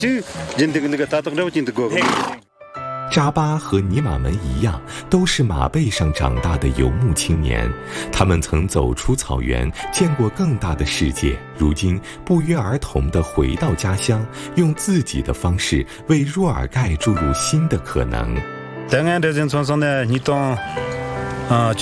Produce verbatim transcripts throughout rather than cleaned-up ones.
扎巴和尼玛门一样，都是马背上长大的游牧青年。他们曾走出草原，见过更大的世界，如今不约而同地回到家乡，用自己的方式为若尔盖注入新的可能。 啊，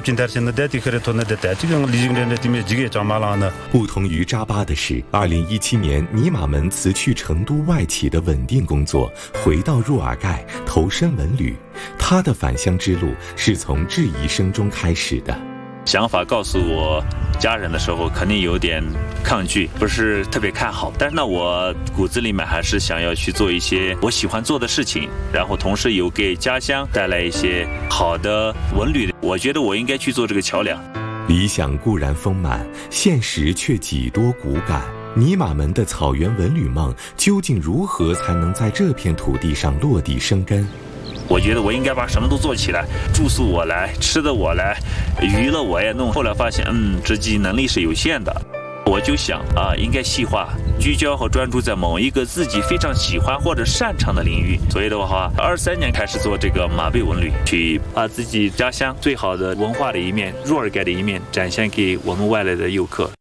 不同于扎巴的是，二零一七年尼玛门辞去成都外企的稳定工作，回到若尔盖投身文旅。他的返乡之路是从质疑声中开始的。 想法告诉我家人的时候，肯定有点抗拒，不是特别看好。但是呢，我骨子里面还是想要去做一些我喜欢做的事情，然后同时有给家乡带来一些好的文旅。我觉得我应该去做这个桥梁。 理想固然丰满，现实却几多骨感。尼玛门的草原文旅梦究竟如何才能在这片土地上落地生根？ 我觉得我应该把什么都做起来，住宿我来，吃的我来，娱乐我也弄。后来发现，嗯，自己能力是有限的，我就想啊，应该细化、聚焦和专注在某一个自己非常喜欢或者擅长的领域。所以的话，二三年开始做这个马背文旅，去把自己家乡最好的文化的一面、若尔盖的一面展现给我们外来的游客。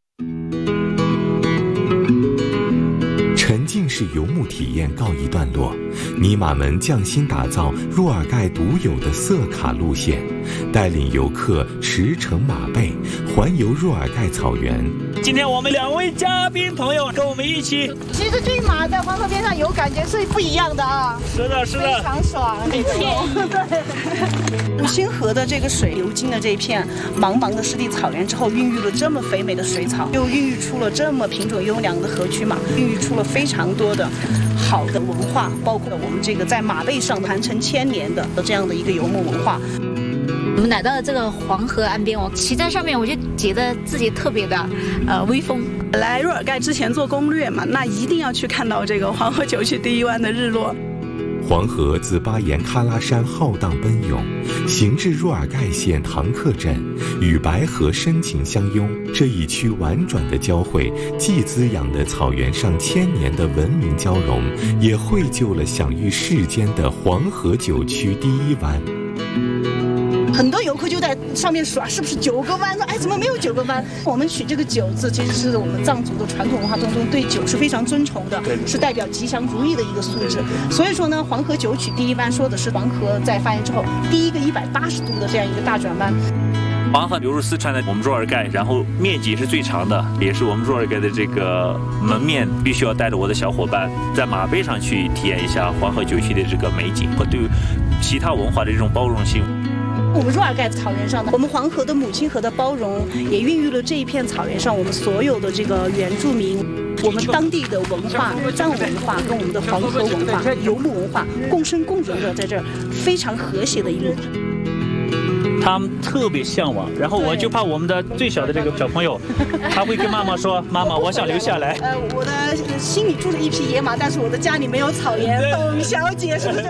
沉浸式游牧体验告一段落，尼玛门匠心打造若尔盖独有的色卡路线，带领游客驰骋马背，环游若尔盖草原。 今天我们两位嘉宾朋友跟我们一起， 其实骏马在黄河边上游感觉是不一样的啊， 是的，是的， 非常爽，很惬对。星河的这个水流经了这一片茫茫的湿地草原之后，孕育了这么肥美的水草，又孕育出了这么品种优良的河曲马，孕育出了非常多的好的文化，包括我们这个在马背上传承千年的这样的一个游牧文化。 我们来到了这个黄河岸边，我骑在上面，我就觉得自己特别的呃威风。 来若尔盖之前做攻略嘛，那一定要去看到这个黄河九曲第一湾的日落。 黄河自巴颜喀拉山浩荡奔涌，行至若尔盖县唐克镇，与白河深情相拥。这一区婉转的交汇，既滋养了草原上千年的文明交融，也绘就了享誉世间的黄河九曲第一湾。 很多游客就在上面说啊，是不是九个湾？说哎，怎么没有九个湾？我们取这个九字，其实是我们藏族的传统文化当中对九是非常尊崇的，是代表吉祥如意的一个素质。所以说呢，黄河九曲第一湾说的是黄河在发源之后第一个一百八十度的这样一个大转弯。 黄河流入四川的我们若尔盖，然后面积是最长的，也是我们若尔盖的这个门面，必须要带着我的小伙伴在马背上去体验一下黄河九曲的这个美景和对其他文化的这种包容性。 我们若尔盖草原上呢，我们黄河的母亲河的包容，也孕育了这一片草原上我们所有的这个原住民，我们当地的文化、藏文化跟我们的黄河文化、游牧文化共生共荣的，在这儿非常和谐的一幕。 他们特别向往，然后我就怕我们的最小的这个小朋友，他会跟妈妈说：“妈妈，我想留下来。” 呃，我的心里住着一匹野马，但是我的家里没有草原。董小姐是不是？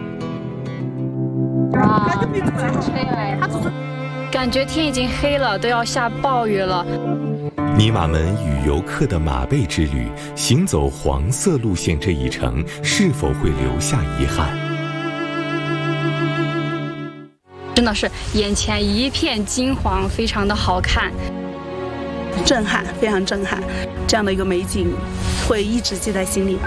哇，感觉天已经黑了，都要下暴雨了。 尼玛门与游客的马背之旅，行走黄色路线这一程，是否会留下遗憾？ 真的是眼前一片金黄，非常的好看， 震撼，非常震撼。这样的一个美景，会一直记在心里吧。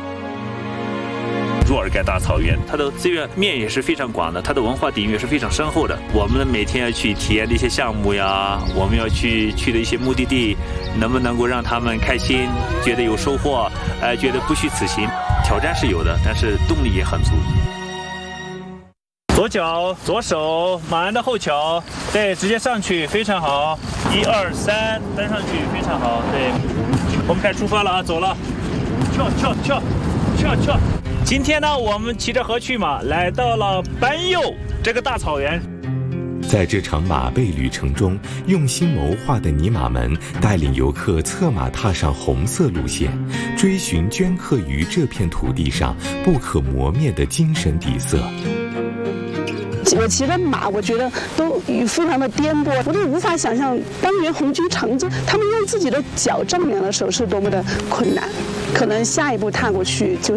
若尔盖大草原，它的资源面也是非常广的，它的文化底蕴也是非常深厚的。我们每天要去体验的一些项目呀，我们要去去的一些目的地，能不能够让他们开心，觉得有收获，呃，觉得不虚此行？挑战是有的，但是动力也很足。左脚左手，马鞍的后脚，对，直接上去，非常好。一二三，登上去，非常好。对，我们开始出发了啊，走了，跳跳跳跳跳。今天呢，我们骑着河曲马来到了班佑这个大草原。 在这场马背旅程中，用心谋划的尼玛门带领游客策马踏上红色路线，追寻镌刻于这片土地上不可磨灭的精神底色。 我骑的马，我觉得都非常的颠簸，我都无法想象当年红军长征他们用自己的脚丈量的时候是多么的困难。 可能下一步踏过去就